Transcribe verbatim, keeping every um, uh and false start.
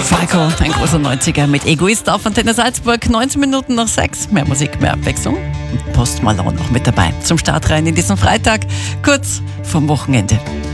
Falco, ein großer neunziger mit Egoist auf Antenne Salzburg. neunzehn Minuten nach sechs. Mehr Musik, mehr Abwechslung. Und Post Malone noch mit dabei. Zum Start rein in diesen Freitag, kurz vorm Wochenende.